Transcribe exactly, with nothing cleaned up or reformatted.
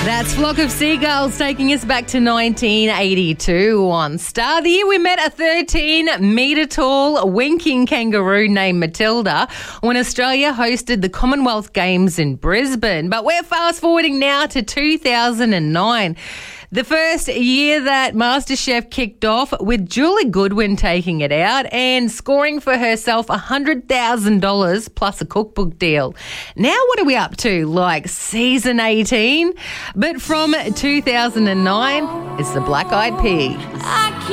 That's Flock of Seagulls taking us back to nineteen eighty-two on Star. The year we met a thirteen metre tall winking kangaroo named Matilda when Australia hosted the Commonwealth Games in Brisbane. But we're fast forwarding now to two thousand nine. The first year that MasterChef kicked off with Julie Goodwin taking it out and scoring for herself one hundred thousand dollars plus a cookbook deal. Now what are we up to? Like season eighteen? But from two thousand nine, it's the Black Eyed Peas.